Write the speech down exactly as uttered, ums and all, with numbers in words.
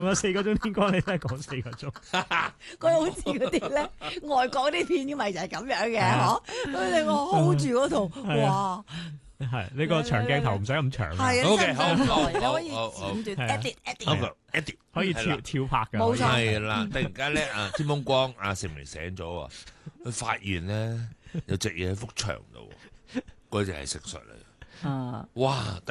有四個鐘天光，你都係講四個鐘。 佢好似嗰啲咧，外國啲片咪就係咁樣嘅，嗬？佢哋我 hold 住嗰度，哇！ 係呢個長鏡頭唔使咁長。 係啊， OK， 真係好你可以好好剪斷係啊 edit 好 edit。 ，Eddie 可以跳係啦跳拍㗎。 冇錯係啦，突然間咧啊，天風光啊，成明醒咗啊，佢發現咧有隻嘢喺幅牆度，嗰隻係蟋蟀嚟， 啊！ 哇！